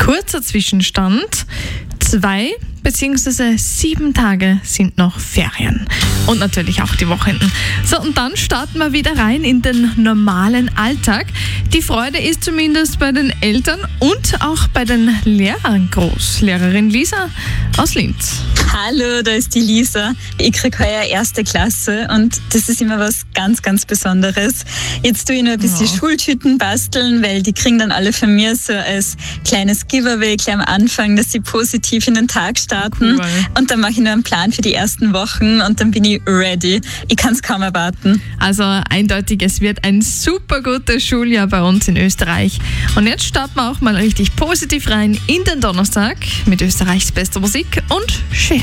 kurzer Zwischenstand. 2 bzw. 7 Tage sind noch Ferien. Und natürlich auch die Wochenenden. So, und dann starten wir wieder rein in den normalen Alltag. Die Freude ist zumindest bei den Eltern und auch bei den Lehrern groß. Lehrerin Lisa aus Linz. Hallo, da ist die Lisa. Ich kriege heuer 1. Klasse und das ist immer was ganz, ganz Besonderes. Jetzt tue ich noch ein bisschen Schultüten basteln, weil die kriegen dann alle von mir so als kleines Giveaway gleich am Anfang, dass sie positiv in den Tag starten. Cool. Und dann mache ich noch einen Plan für die ersten Wochen und dann bin ich ready. Ich kann es kaum erwarten. Also eindeutig, es wird ein super gutes Schuljahr bei uns in Österreich. Und jetzt starten wir auch mal richtig positiv rein in den Donnerstag mit Österreichs bester Musik und schön.